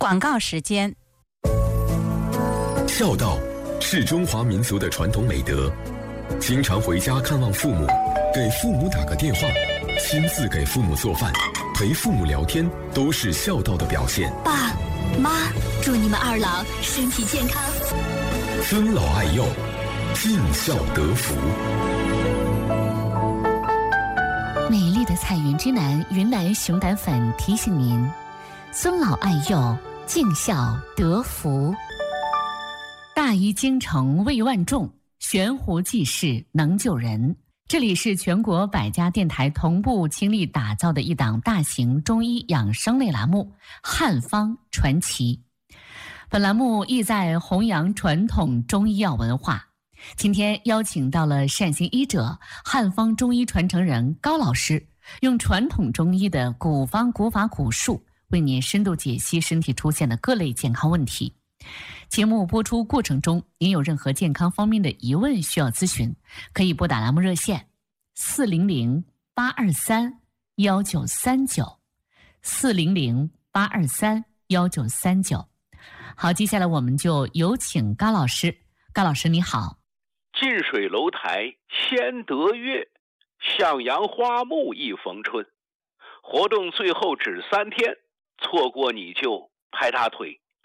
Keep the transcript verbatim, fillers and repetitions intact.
广告时间。 孝道是中华民族的传统美德，经常回家看望父母，给父母打个电话，亲自给父母做饭，陪父母聊天，都是孝道的表现。 爸妈，祝你们二老身体健康， 尊老爱幼，尽孝得福。 美丽的彩云之南云南熊胆粉提醒您：尊老爱幼，尽孝得福。大医精诚为万众，悬壶济世能救人。这里是全国百家电台同步倾力打造的一档大型中医养生类栏目《汉方传奇》。本栏目意在弘扬传统中医药文化。今天邀请到了善行医者、汉方中医传承人高老师，用传统中医的古方古法古术，为您深度解析身体出现的各类健康问题。节目播出过程中，您有任何健康方面的疑问需要咨询，可以拨打栏目热线四零零八二三幺九三九四零零八二三幺九三九。好，接下来我们就有请高老师。高老师你好。 近水楼台先得月，向阳花木一逢春。活动最后只三天，错过你就拍大腿。